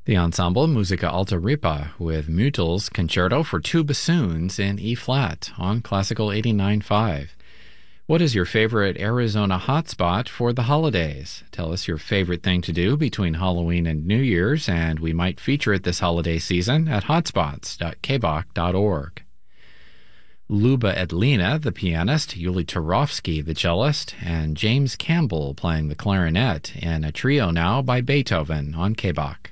The ensemble Musica Alta Ripa with Müttel's Concerto for Two Bassoons in E-flat on Classical 89.5. What is your favorite Arizona hotspot for the holidays? Tell us your favorite thing to do between Halloween and New Year's, and we might feature it this holiday season at hotspots.kbach.org. Luba Edlina, the pianist, Yuli Turovsky, the cellist, and James Campbell playing the clarinet in a trio now by Beethoven on Kbach.